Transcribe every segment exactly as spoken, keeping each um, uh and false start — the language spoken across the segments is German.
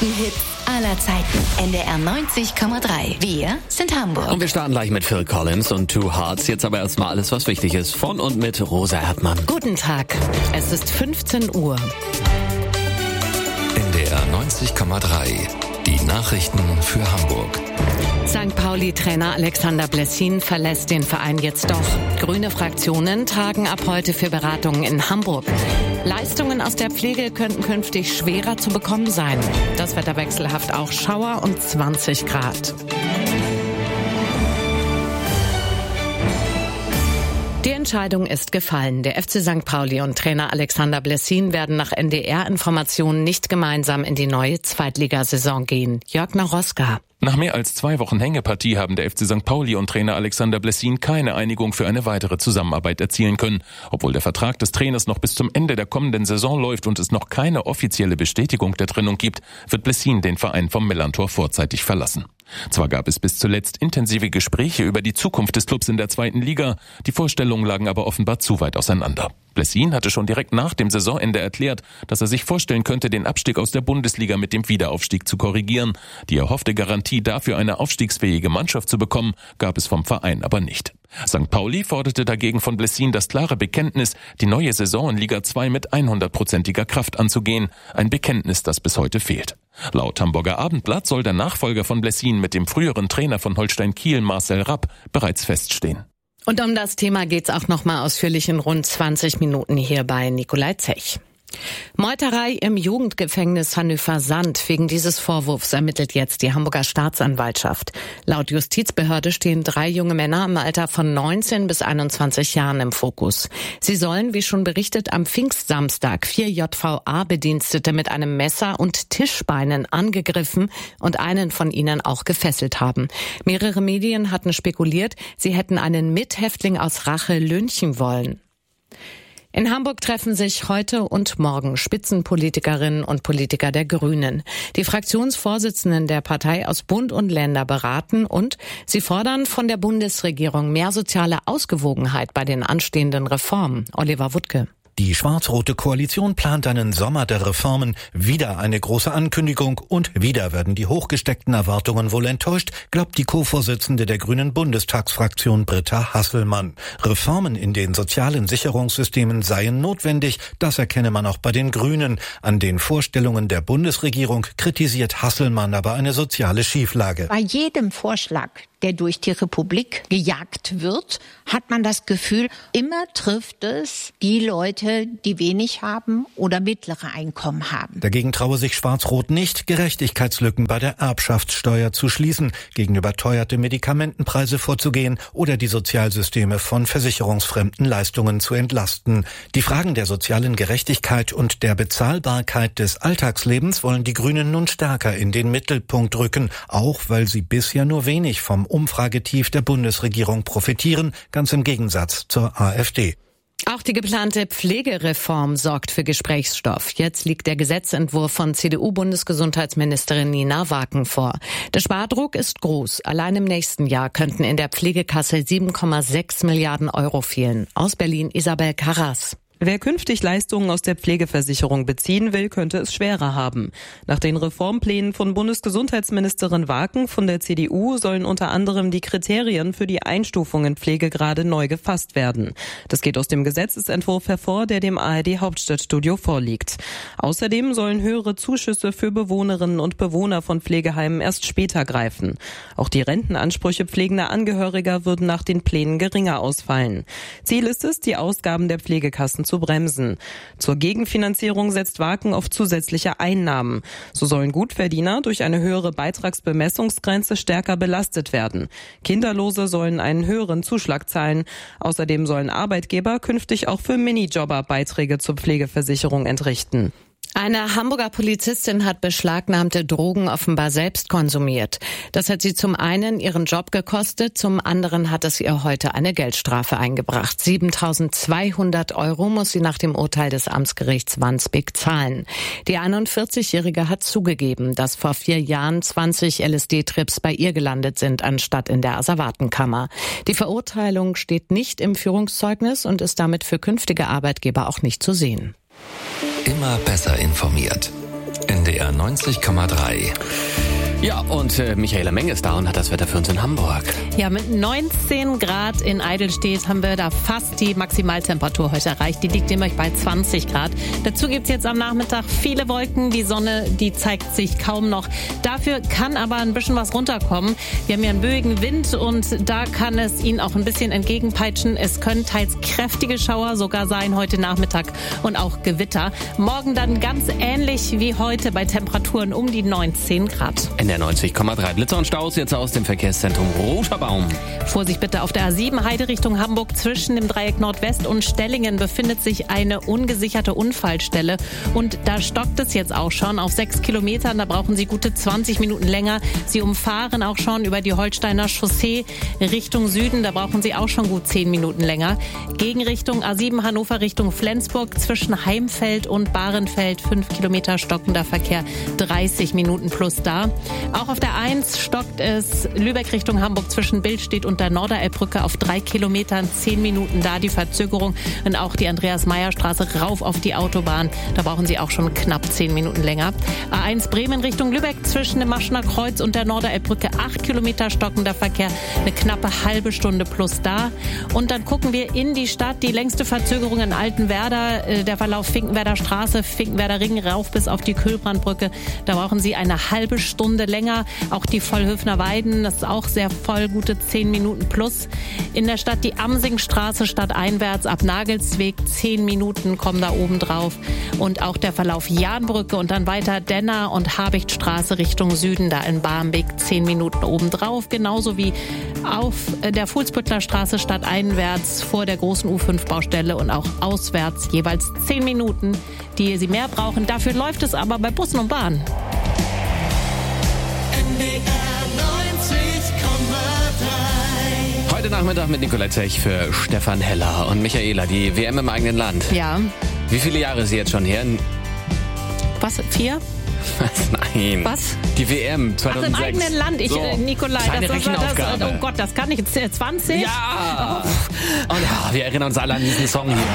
größten Hits aller Zeiten. N D R neunzig Komma drei. Wir sind Hamburg. Und wir starten gleich mit Phil Collins und Two Hearts. Jetzt aber erstmal alles, was wichtig ist. Von und mit Rosa Erdmann. Guten Tag. Es ist fünfzehn Uhr. N D R neunzig Komma drei. Die Nachrichten für Hamburg. Sankt Pauli-Trainer Alexander Blessin verlässt den Verein jetzt doch. Grüne Fraktionen tagen ab heute für Beratungen in Hamburg. Leistungen aus der Pflege könnten künftig schwerer zu bekommen sein. Das Wetter wechselhaft auch Schauer und zwanzig Grad. Die Entscheidung ist gefallen. Der F C Sankt Pauli und Trainer Alexander Blessin werden nach N D R-Informationen nicht gemeinsam in die neue Zweitligasaison gehen. Jörg Naroska. Nach mehr als zwei Wochen Hängepartie haben der F C Sankt Pauli und Trainer Alexander Blessin keine Einigung für eine weitere Zusammenarbeit erzielen können. Obwohl der Vertrag des Trainers noch bis zum Ende der kommenden Saison läuft und es noch keine offizielle Bestätigung der Trennung gibt, wird Blessin den Verein vom Millantor vorzeitig verlassen. Zwar gab es bis zuletzt intensive Gespräche über die Zukunft des Clubs in der zweiten Liga, die Vorstellungen lagen aber offenbar zu weit auseinander. Blessin hatte schon direkt nach dem Saisonende erklärt, dass er sich vorstellen könnte, den Abstieg aus der Bundesliga mit dem Wiederaufstieg zu korrigieren. Die erhoffte Garantie dafür, eine aufstiegsfähige Mannschaft zu bekommen, gab es vom Verein aber nicht. Sankt Pauli forderte dagegen von Blessin das klare Bekenntnis, die neue Saison in Liga zwei mit hundertprozentiger Kraft anzugehen. Ein Bekenntnis, das bis heute fehlt. Laut Hamburger Abendblatt soll der Nachfolger von Blessin mit dem früheren Trainer von Holstein Kiel, Marcel Rapp, bereits feststehen. Und um das Thema geht's auch nochmal ausführlich in rund zwanzig Minuten hier bei Nikolai Zech. Meuterei im Jugendgefängnis Hannover-Sand. Wegen dieses Vorwurfs ermittelt jetzt die Hamburger Staatsanwaltschaft. Laut Justizbehörde stehen drei junge Männer im Alter von neunzehn bis einundzwanzig Jahren im Fokus. Sie sollen, wie schon berichtet, am Pfingstsamstag vier J V A-Bedienstete mit einem Messer und Tischbeinen angegriffen und einen von ihnen auch gefesselt haben. Mehrere Medien hatten spekuliert, sie hätten einen Mithäftling aus Rache lynchen wollen. In Hamburg treffen sich heute und morgen Spitzenpolitikerinnen und Politiker der Grünen. Die Fraktionsvorsitzenden der Partei aus Bund und Länder beraten und sie fordern von der Bundesregierung mehr soziale Ausgewogenheit bei den anstehenden Reformen. Oliver Wuttke. Die schwarz-rote Koalition plant einen Sommer der Reformen, wieder eine große Ankündigung und wieder werden die hochgesteckten Erwartungen wohl enttäuscht, glaubt die Co-Vorsitzende der Grünen Bundestagsfraktion Britta Hasselmann. Reformen in den sozialen Sicherungssystemen seien notwendig, das erkenne man auch bei den Grünen. An den Vorstellungen der Bundesregierung kritisiert Hasselmann aber eine soziale Schieflage. Bei jedem Vorschlag, der durch die Republik gejagt wird, hat man das Gefühl, immer trifft es die Leute, die wenig haben oder mittlere Einkommen haben. Dagegen traue sich Schwarz-Rot nicht, Gerechtigkeitslücken bei der Erbschaftssteuer zu schließen, gegen überteuerte Medikamentenpreise vorzugehen oder die Sozialsysteme von versicherungsfremden Leistungen zu entlasten. Die Fragen der sozialen Gerechtigkeit und der Bezahlbarkeit des Alltagslebens wollen die Grünen nun stärker in den Mittelpunkt rücken, auch weil sie bisher nur wenig vom Umfragetief der Bundesregierung profitieren, ganz im Gegensatz zur AfD. Auch die geplante Pflegereform sorgt für Gesprächsstoff. Jetzt liegt der Gesetzentwurf von C D U-Bundesgesundheitsministerin Nina Waken vor. Der Spardruck ist groß. Allein im nächsten Jahr könnten in der Pflegekasse sieben Komma sechs Milliarden Euro fehlen. Aus Berlin Isabel Karras. Wer künftig Leistungen aus der Pflegeversicherung beziehen will, könnte es schwerer haben. Nach den Reformplänen von Bundesgesundheitsministerin Waken von der C D U sollen unter anderem die Kriterien für die Einstufung in Pflegegrade neu gefasst werden. Das geht aus dem Gesetzesentwurf hervor, der dem A R D-Hauptstadtstudio vorliegt. Außerdem sollen höhere Zuschüsse für Bewohnerinnen und Bewohner von Pflegeheimen erst später greifen. Auch die Rentenansprüche pflegender Angehöriger würden nach den Plänen geringer ausfallen. Ziel ist es, die Ausgaben der Pflegekassen zu bremsen. Zur Gegenfinanzierung setzt Waken auf zusätzliche Einnahmen. So sollen Gutverdiener durch eine höhere Beitragsbemessungsgrenze stärker belastet werden. Kinderlose sollen einen höheren Zuschlag zahlen. Außerdem sollen Arbeitgeber künftig auch für Minijobber Beiträge zur Pflegeversicherung entrichten. Eine Hamburger Polizistin hat beschlagnahmte Drogen offenbar selbst konsumiert. Das hat sie zum einen ihren Job gekostet, zum anderen hat es ihr heute eine Geldstrafe eingebracht. siebentausendzweihundert Euro muss sie nach dem Urteil des Amtsgerichts Wandsbek zahlen. Die einundvierzigjährige hat zugegeben, dass vor vier Jahren zwanzig L S D-Trips bei ihr gelandet sind, anstatt in der Asservatenkammer. Die Verurteilung steht nicht im Führungszeugnis und ist damit für künftige Arbeitgeber auch nicht zu sehen. Immer besser informiert. N D R neunzig Komma drei. Ja, und äh, Michaela Meng ist da und hat das Wetter für uns in Hamburg. Ja, mit neunzehn Grad in Eidelstedt haben wir da fast die Maximaltemperatur heute erreicht. Die liegt nämlich bei zwanzig Grad. Dazu gibt's jetzt am Nachmittag viele Wolken. Die Sonne, die zeigt sich kaum noch. Dafür kann aber ein bisschen was runterkommen. Wir haben ja einen böigen Wind und da kann es Ihnen auch ein bisschen entgegenpeitschen. Es können teils kräftige Schauer sogar sein heute Nachmittag und auch Gewitter. Morgen dann ganz ähnlich wie heute bei Temperaturen um die neunzehn Grad. N D R neunzig Komma drei. Blitzer und Staus jetzt aus dem Verkehrszentrum Roter Baum. Vorsicht bitte auf der A sieben Heide Richtung Hamburg. Zwischen dem Dreieck Nordwest und Stellingen befindet sich eine ungesicherte Unfallstelle. Und da stockt es jetzt auch schon auf sechs Kilometern. Da brauchen Sie gute zwanzig Minuten länger. Sie umfahren auch schon über die Holsteiner Chaussee Richtung Süden. Da brauchen Sie auch schon gut zehn Minuten länger. Gegenrichtung A sieben Hannover Richtung Flensburg. Zwischen Heimfeld und Bahrenfeld fünf Kilometer stockender Verkehr. dreißig Minuten plus da. Auch auf der eins stockt es Lübeck Richtung Hamburg zwischen Billstedt und der Norderelbbrücke auf drei Kilometern, zehn Minuten da die Verzögerung. Und auch die Andreas-Meyer-Straße rauf auf die Autobahn. Da brauchen Sie auch schon knapp zehn Minuten länger. A eins Bremen Richtung Lübeck zwischen dem Maschner Kreuz und der Norderelbbrücke acht Kilometer stockender Verkehr. Eine knappe halbe Stunde plus da. Und dann gucken wir in die Stadt. Die längste Verzögerung in Altenwerder, der Verlauf Finkenwerder Straße, Finkenwerder Ring rauf bis auf die Kühlbrandbrücke. Da brauchen Sie eine halbe Stunde länger. Auch die Vollhöfner Weiden, das ist auch sehr voll, gute zehn Minuten plus. In der Stadt die Amsingstraße stadteinwärts ab Nagelsweg, zehn Minuten kommen da oben drauf. Und auch der Verlauf Jahnbrücke und dann weiter Denner und Habichtstraße Richtung Süden, da in Barmbek, zehn Minuten oben drauf. Genauso wie auf der Fuhlsbüttler Straße stadteinwärts vor der großen U fünf Baustelle und auch auswärts jeweils zehn Minuten, die Sie mehr brauchen. Dafür läuft es aber bei Bussen und Bahnen. Heute Nachmittag mit Nikolai Zech für Stefan Heller und Michaela, die W M im eigenen Land. Ja. Wie viele Jahre ist sie jetzt schon her? Was, vier? Was? Nein. Was? Die W M zweitausendsechs. Ach, im eigenen Land. Ich, so, äh, Nikolai, kleine das ist das, Rechenaufgabe. oh Gott, das kann ich jetzt zwanzig? Ja. Oh. Und ja, wir erinnern uns alle an diesen Song hier.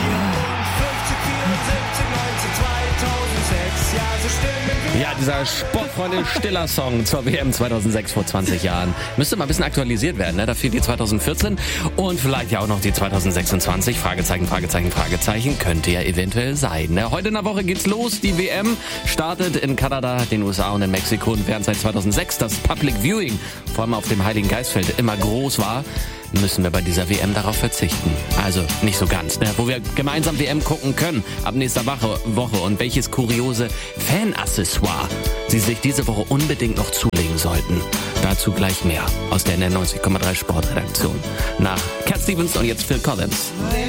Ja, dieser Sportfreunde Stiller Song zur W M zweitausendsechs vor zwanzig Jahren. Müsste mal ein bisschen aktualisiert werden, ne? Da fehlt die zweitausendvierzehn und vielleicht ja auch noch die zweitausendsechsundzwanzig. Fragezeichen, Fragezeichen, Fragezeichen. Könnte ja eventuell sein, ne? Heute in der Woche geht's los. Die W M startet in Kanada, den U S A und in Mexiko. Und während seit zweitausendsechs das Public Viewing, vor allem auf dem Heiligen Geistfeld, immer groß war, müssen wir bei dieser W M darauf verzichten. Also nicht so ganz, ne? Wo wir gemeinsam W M gucken können ab nächster Woche, Woche und welches kuriose Fan-Accessoire Sie sich diese Woche unbedingt noch zulegen sollten. Dazu gleich mehr aus der N D R neunzig Komma drei Sportredaktion. Nach Cat Stevens und jetzt Phil Collins.